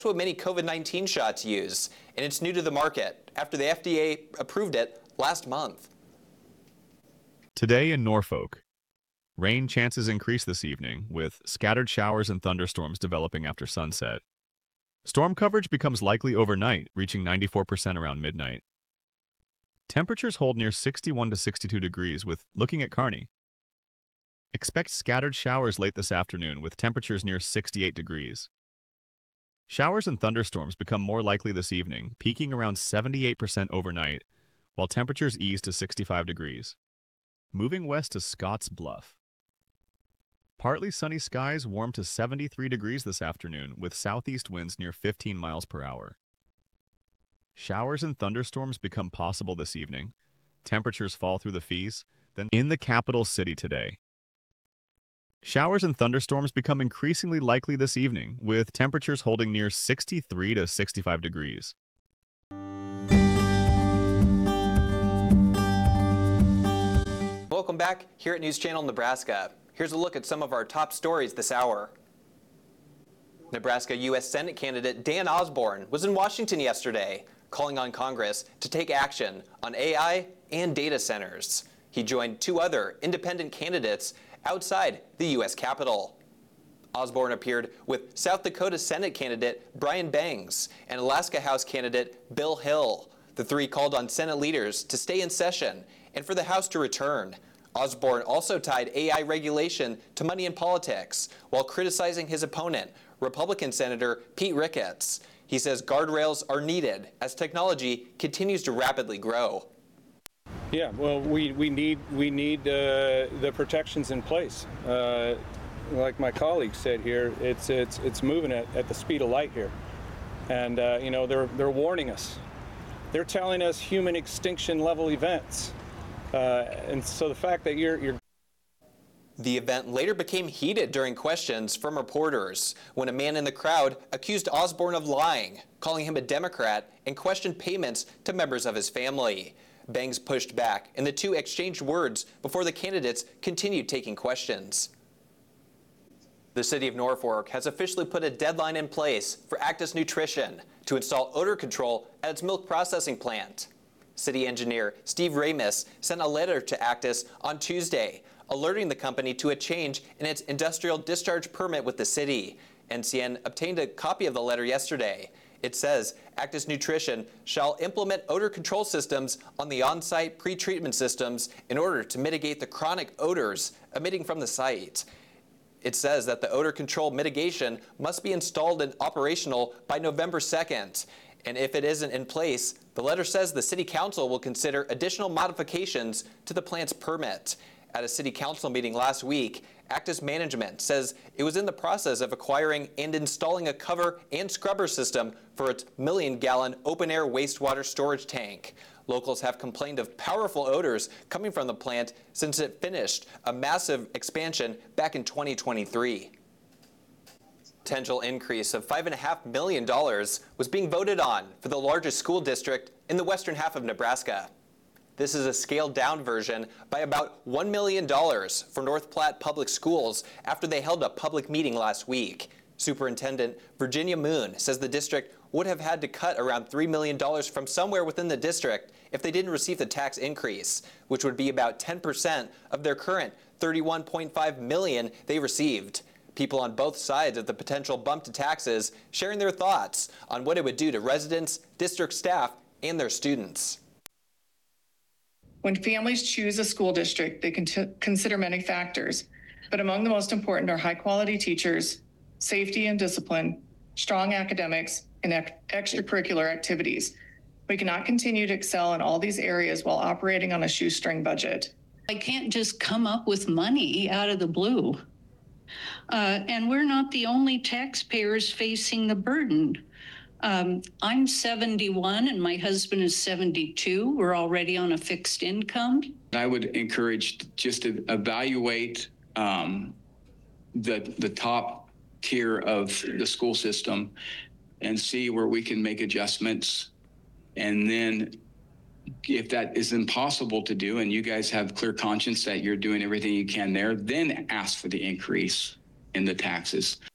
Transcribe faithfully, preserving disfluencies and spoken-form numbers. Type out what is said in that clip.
what many COVID nineteen shots use, and it's new to the market after the F D A approved it last month. Today in Norfolk, rain chances increase this evening with scattered showers and thunderstorms developing after sunset. Storm coverage becomes likely overnight, reaching ninety-four percent around midnight. Temperatures hold near sixty-one to sixty-two degrees with looking at Kearney. Expect scattered showers late this afternoon with temperatures near sixty-eight degrees. Showers and thunderstorms become more likely this evening, peaking around seventy-eight percent overnight, while temperatures ease to sixty-five degrees. Moving west to Scotts Bluff. Partly sunny skies warm to seventy-three degrees this afternoon with southeast winds near fifteen miles per hour. Showers and thunderstorms become possible this evening. Temperatures fall through the Fees, then in the capital city today. Showers and thunderstorms become increasingly likely this evening, with temperatures holding near sixty-three to sixty-five degrees. Welcome back here at News Channel Nebraska. Here's a look at some of our top stories this hour. Nebraska U S Senate candidate Dan Osborne was in Washington yesterday, calling on Congress to take action on A I and data centers. He joined two other independent candidates outside the U S Capitol. Osborne appeared with South Dakota Senate candidate Brian Bangs and Alaska House candidate Bill Hill. The three called on Senate leaders to stay in session and for the House to return. Osborne also tied A I regulation to money in politics while criticizing his opponent, Republican Senator Pete Ricketts. He says guardrails are needed as technology continues to rapidly grow. Yeah, well, we, we need we need uh, the protections in place. Uh, like my colleague said here, it's it's it's moving at, at the speed of light here, and uh, you know they're they're warning us. They're telling us human extinction level events, uh, and so the fact that you're you're. The event later became heated during questions from reporters when a man in the crowd accused Osborne of lying, calling him a Democrat, and questioned payments to members of his family. Bangs pushed back, and the two exchanged words before the candidates continued taking questions. The city of Norfolk has officially put a deadline in place for Actis Nutrition to install odor control at its milk processing plant. City engineer Steve Ramus sent a letter to Actis on Tuesday, alerting the company to a change in its industrial discharge permit with the city. N C N obtained a copy of the letter yesterday. It says Actis Nutrition shall implement odor control systems on the on-site pre-treatment systems in order to mitigate the chronic odors emitting from the site. It says that the odor control mitigation must be installed and operational by November second. And if it isn't in place, the letter says the City Council will consider additional modifications to the plant's permit. At a City Council meeting last week, Actis Management says it was in the process of acquiring and installing a cover and scrubber system for its million-gallon open-air wastewater storage tank. Locals have complained of powerful odors coming from the plant since it finished a massive expansion back in twenty twenty-three. Potential increase of five point five million dollars was being voted on for the largest school district in the western half of Nebraska. This is a scaled-down version by about one million dollars for North Platte Public Schools after they held a public meeting last week. Superintendent Virginia Moon says the district would have had to cut around three million dollars from somewhere within the district if they didn't receive the tax increase, which would be about ten percent of their current thirty-one point five million dollars they received. People on both sides of the potential bump to taxes sharing their thoughts on what it would do to residents, district staff, and their students. When families choose a school district, they can t- consider many factors, but among the most important are high-quality teachers, safety and discipline, strong academics, and ec- extracurricular activities. We cannot continue to excel in all these areas while operating on a shoestring budget. I can't just come up with money out of the blue. Uh, and we're not the only taxpayers facing the burden. Um, I'm seventy-one and my husband is seventy-two. We're already on a fixed income. I would encourage just to evaluate um, the, the top tier of the school system and see where we can make adjustments. And then if that is impossible to do and you guys have clear conscience that you're doing everything you can there, then ask for the increase in the taxes.